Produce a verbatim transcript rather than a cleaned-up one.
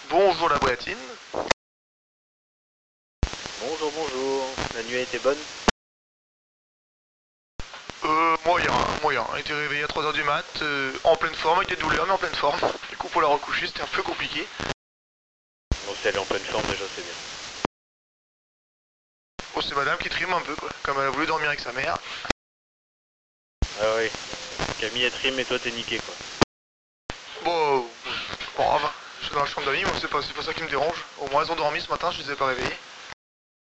Bonjour la Bréatine. Bonjour, bonjour. La nuit a été bonne? Euh, moyen, moyen. On était réveillé à trois heures du mat, euh, en pleine forme, avec des douleurs, mais en pleine forme. Du coup, pour la recoucher, c'était un peu compliqué. Bon, si elle est en pleine forme, déjà, c'est bien. Oh, c'est madame qui trime un peu, quoi. Comme elle a voulu dormir avec sa mère. Ah oui. Camille est trim et toi, t'es niqué, quoi. Bon, euh, c'est pas grave. Je suis dans la chambre d'amis, moi, c'est pas, c'est pas ça qui me dérange. Au moins, elles ont dormi ce matin, je les ai pas réveillées.